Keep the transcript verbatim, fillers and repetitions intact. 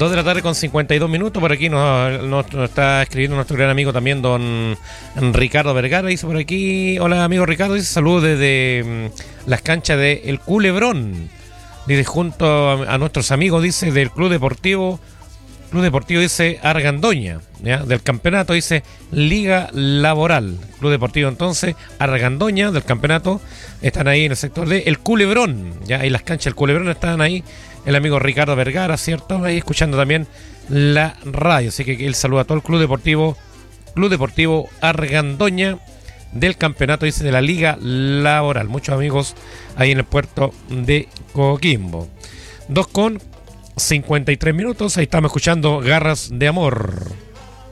Dos de la tarde con cincuenta y dos minutos. Por aquí nos, nos, nos está escribiendo nuestro gran amigo también, don Ricardo Vergara. Dice por aquí: hola amigo Ricardo, dice saludos desde mm, las canchas de El Culebrón. Dice junto a, a nuestros amigos, dice, del Club Deportivo Club Deportivo, dice, Argandoña, ¿ya? Del campeonato, dice, Liga Laboral. Club Deportivo, entonces, Argandoña, del campeonato, están ahí en el sector de El Culebrón, ¿ya? Ahí las canchas del Culebrón están ahí, el amigo Ricardo Vergara, ¿cierto? Ahí escuchando también la radio, así que él saluda a todo el Club Deportivo, Club Deportivo Argandoña, del campeonato, dice, de la Liga Laboral. Muchos amigos ahí en el puerto de Coquimbo. Dos con cincuenta y tres minutos, ahí estamos escuchando Garras de Amor.